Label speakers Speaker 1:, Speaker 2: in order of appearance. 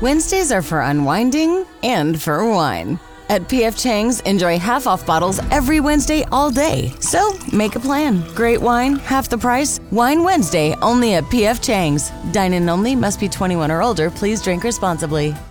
Speaker 1: Wednesdays are for unwinding and for wine. At P.F. Chang's, enjoy half-off bottles every Wednesday all day. So, make a plan. Great wine, half the price. Wine Wednesday, only at P.F. Chang's. Dine-in only, must be 21 or older. Please drink responsibly.